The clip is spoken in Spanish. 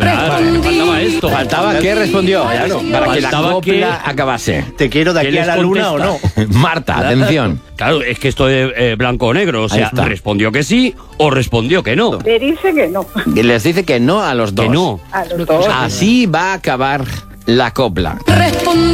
Claro, faltaba esto. Faltaba que respondió, claro, para que la Faltaba copla acabase. ¿Te quiero de ¿Qué aquí a les la luna o no? contesta? Marta, atención. Claro, es que esto es blanco o negro. O Ahí sea, está. respondió que sí o respondió que no. Le dice que no. Y les dice que no a los dos. Que no. A los dos. Así va a acabar la copla.